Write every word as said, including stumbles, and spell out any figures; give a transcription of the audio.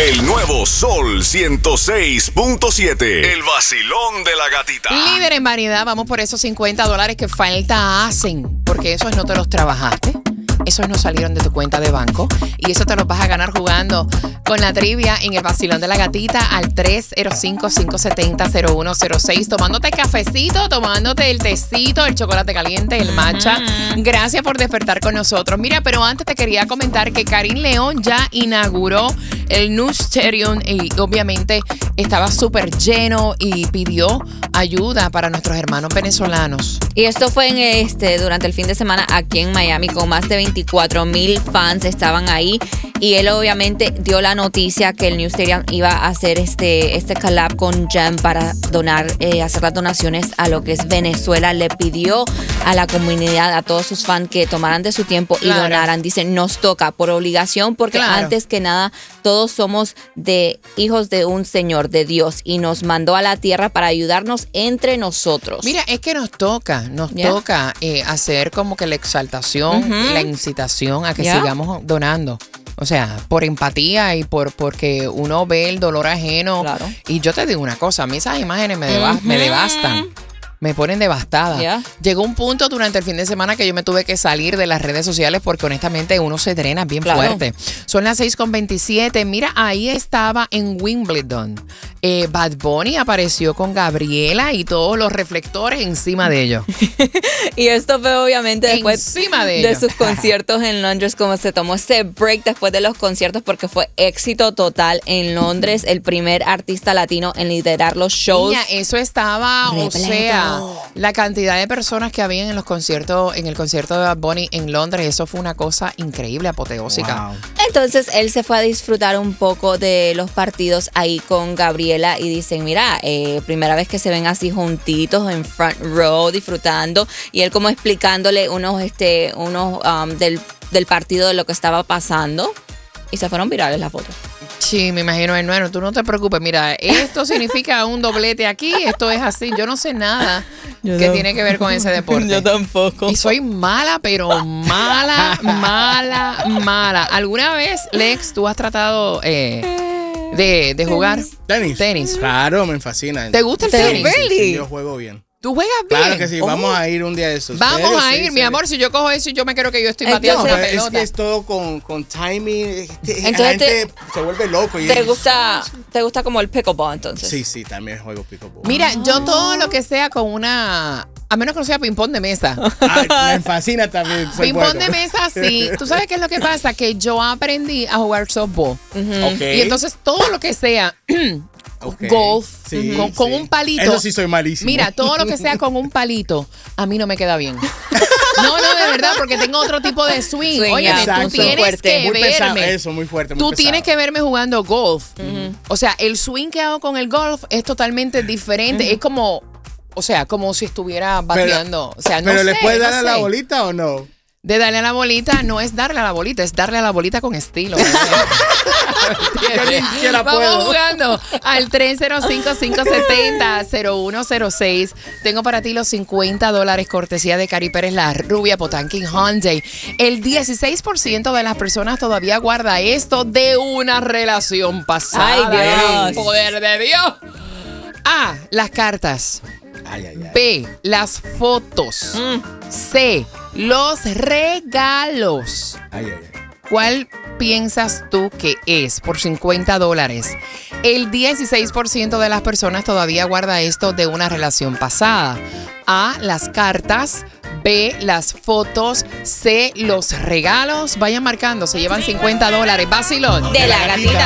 El nuevo Sol ciento seis punto siete. El vacilón de la gatita. Líder en variedad, vamos por esos cincuenta dólares que falta hacen. Porque esos no te los trabajaste. Esos no salieron de tu cuenta de banco. Y eso te los vas a ganar jugando con la trivia en el vacilón de la gatita al tres cero cinco, cinco siete cero, cero uno cero seis. Tomándote el cafecito, tomándote el tecito, el chocolate caliente, el matcha. Gracias por despertar con nosotros. Mira, pero antes te quería comentar que Karim León ya inauguró el New Stadium y obviamente estaba súper lleno y pidió ayuda para nuestros hermanos venezolanos. Y esto fue en este durante el fin de semana aquí en Miami, con más de veinticuatro mil fans estaban ahí. Y él obviamente dio la noticia que el New Stadium iba a hacer este, este collab con Gem para donar, eh, hacer las donaciones a lo que es Venezuela. Le pidió a la comunidad, a todos sus fans, que tomaran de su tiempo y Claro. donaran. Dicen, nos toca por obligación, porque Claro. antes que nada, todos somos de hijos de un Señor, de Dios, y nos mandó a la tierra para ayudarnos entre nosotros. Mira, es que nos toca, nos Yeah. toca eh, hacer como que la exaltación, Ujú. la incitación a que Yeah. sigamos donando. O sea, por empatía y por porque uno ve el dolor ajeno. Claro. Y yo te digo una cosa, a mí esas imágenes me, deva- me Ujú. devastan. Me ponen devastada. Yeah. Llegó un punto durante el fin de semana que yo me tuve que salir de las redes sociales porque honestamente uno se drena bien Claro. fuerte. Son las seis con veintisiete. Mira, ahí estaba en Wimbledon. Eh, Bad Bunny apareció con Gabriela y todos los reflectores encima de ellos. Y esto fue obviamente después Encima de de ellos. sus conciertos en Londres, como se tomó ese break después de los conciertos, porque fue éxito total en Londres, el primer artista latino en liderar los shows. Niña, eso estaba, o Repleto. sea, la cantidad de personas que habían en los conciertos, en el concierto de Bad Bunny en Londres, eso fue una cosa increíble, apoteósica. Wow. Entonces él se fue a disfrutar un poco de los partidos ahí con Gabriela y dicen, mira, eh, primera vez que se ven así juntitos en front row disfrutando, y él como explicándole unos, este, unos um, del, del partido, de lo que estaba pasando, y se fueron virales las fotos. Sí, me imagino, hermano, tú no te preocupes. Mira, esto significa un doblete aquí, esto es así. Yo no sé nada Yo que no. tiene que ver con ese deporte. Yo tampoco. Y soy mala, pero mala, mala, mala. ¿Alguna vez, Lex, tú has tratado eh, de, de jugar ¿Tenis? tenis? Claro, me fascina. ¿Te gusta el ¿Te- tenis? really? Sí, yo juego bien. ¿Tú juegas bien? Claro que sí, Oh. vamos a ir un día de esos. Vamos ¿Serio? a Sí, ir, sí. mi amor. Si yo cojo eso y yo me creo que yo estoy Entonces- bateando No, la pero es pelota. que es todo con, con timing. es que La Entonces gente se vuelve loco. Y ¿Te gusta, te gusta como el pickleball entonces? Sí, sí, también juego pickleball. Mira, yo todo lo que sea con una... A menos que no sea ping-pong de mesa. Ah, me fascina también. soy Ping-pong bueno. de mesa, sí. ¿Tú sabes qué es lo que pasa? Que yo aprendí a jugar softball. Ok. Y entonces todo lo que sea Ok. golf, Sí, con, con sí. un palito. Eso sí soy malísimo. Mira, todo lo que sea con un palito, a mí no me queda bien. No, no, de verdad, porque tengo otro tipo de swing. Swing, Oye, Exacto. tú tienes Fuerte. que muy pesado, verme. eso, muy fuerte. Muy Tú pesado. tienes que verme jugando golf. O sea, el swing que hago con el golf es totalmente diferente. Es como, o sea, como si estuviera bateando. O sea, no ¿Pero sé, le puedes no dar a la sé. bolita o no? De darle a la bolita no es darle a la bolita, es darle a la bolita con estilo. Yo ni siquiera Vamos puedo. jugando al tres cero cinco, cinco siete cero, cero uno cero seis. Tengo para ti los cincuenta dólares cortesía de Cari Pérez, la rubia Potanking Hyundai. El dieciséis por ciento de las personas todavía guarda esto de una relación pasada. Ay, Dios. El poder de Dios. A, las cartas. Ay, ay, ay. B, las fotos. C, los regalos. Ay, ay, ay. ¿Cuál piensas tú que es por cincuenta dólares? El dieciséis por ciento de las personas todavía guarda esto de una relación pasada. A, las cartas. B, las fotos. C, los regalos. Vayan marcando, se llevan cincuenta dólares. Vacilón. De la gatita.